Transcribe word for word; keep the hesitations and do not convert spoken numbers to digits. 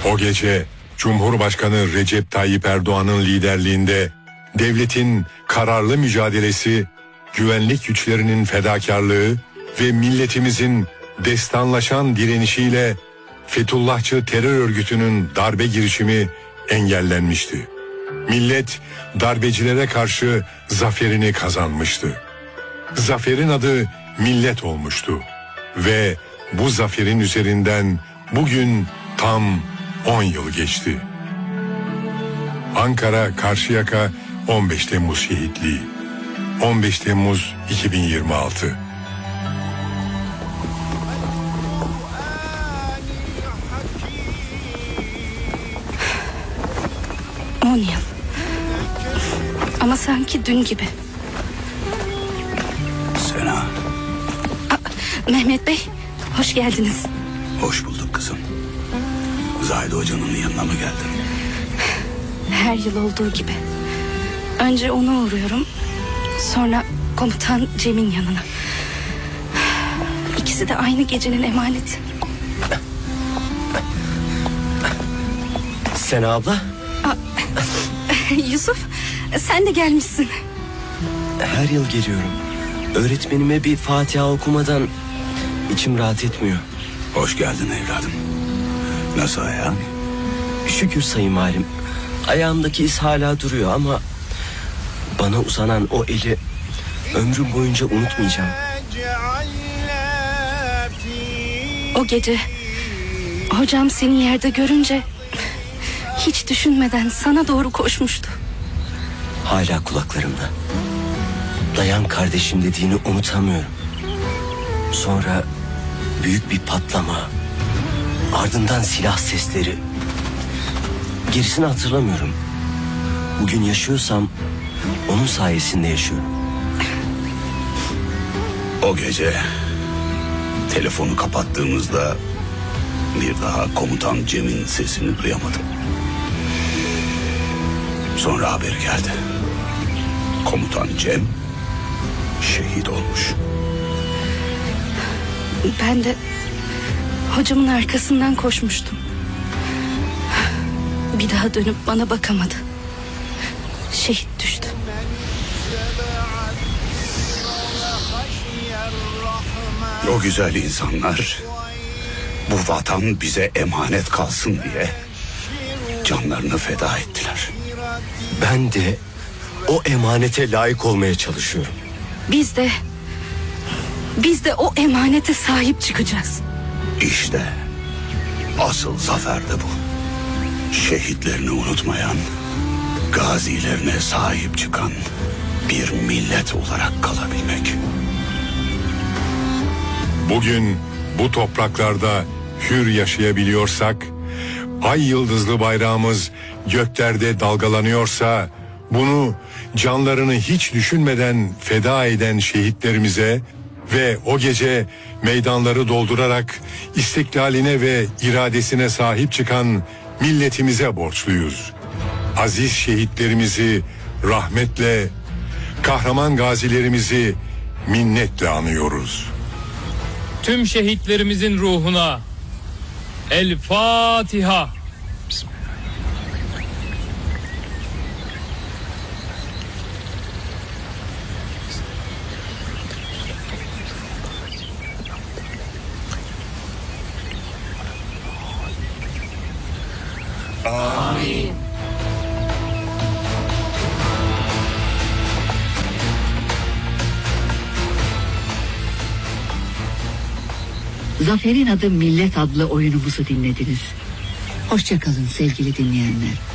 O gece Cumhurbaşkanı Recep Tayyip Erdoğan'ın liderliğinde devletin kararlı mücadelesi, güvenlik güçlerinin fedakarlığı ve milletimizin destanlaşan direnişiyle Fethullahçı terör örgütünün darbe girişimi engellenmişti. Millet darbecilere karşı zaferini kazanmıştı. Zaferin adı millet olmuştu ve bu zaferin üzerinden bugün tam on yıl geçti. Ankara Karşıyaka on beş Temmuz şehitliği. on beş Temmuz iki bin yirmi altı. on yıl. Ama sanki dün gibi. Sena. Aa, Mehmet Bey, hoş geldiniz. Hoş bulduk kızım. Zahide Hoca'nın yanına mı geldin? Her yıl olduğu gibi. Önce ona uğruyorum. Sonra komutan Cem'in yanına. İkisi de aynı gecenin emaneti. Sena abla. Aa, Yusuf, sen de gelmişsin. Her yıl geliyorum. Öğretmenime bir Fatiha okumadan içim rahat etmiyor. Hoş geldin evladım. Nasıl ayağın? Şükür sayın valim. Ayağımdaki iz hala duruyor ama bana uzanan o eli ömrüm boyunca unutmayacağım. O gece hocam seni yerde görünce hiç düşünmeden sana doğru koşmuştu. Hala kulaklarımda. Dayan kardeşim dediğini unutamıyorum. Sonra büyük bir patlama. Ardından silah sesleri. Gerisini hatırlamıyorum. Bugün yaşıyorsam onun sayesinde yaşıyorum. O gece telefonu kapattığımızda bir daha komutan Cem'in sesini duyamadım. Sonra haber geldi. Komutan Cem şehit olmuş. Ben de hocamın arkasından koşmuştum. Bir daha dönüp bana bakamadı. Şehit düştü. O güzel insanlar bu vatan bize emanet kalsın diye canlarını feda ettiler. Ben de o emanete layık olmaya çalışıyorum. Biz de Biz de o emanete sahip çıkacağız. İşte asıl zafer de bu. Şehitlerini unutmayan, gazilerine sahip çıkan bir millet olarak kalabilmek. Bugün bu topraklarda hür yaşayabiliyorsak, ay yıldızlı bayrağımız göklerde dalgalanıyorsa, bunu canlarını hiç düşünmeden feda eden şehitlerimize ve o gece meydanları doldurarak istiklaline ve iradesine sahip çıkan milletimize borçluyuz. Aziz şehitlerimizi rahmetle, kahraman gazilerimizi minnetle anıyoruz. Tüm şehitlerimizin ruhuna El Fatiha. Amin. Zaferin Adı Millet adlı oyunumuzu dinlediniz. Hoşça kalın sevgili dinleyenler.